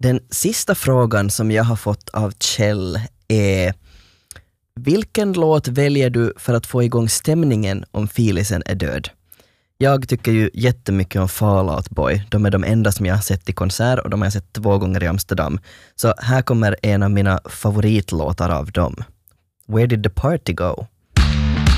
Den sista frågan som jag har fått av Kjell är: vilken låt väljer du för att få igång stämningen om Filisen är död? Jag tycker ju jättemycket om Fall Out Boy. De är de enda som jag har sett i konsert och de har jag sett 2 gånger i Amsterdam. Så här kommer en av mina favoritlåtar av dem. Where did the party go?